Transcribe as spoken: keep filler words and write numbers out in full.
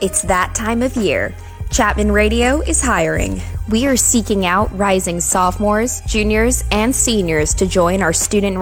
It's that time of year. Chapman Radio is hiring. We are seeking out rising sophomores, juniors, and seniors to join our student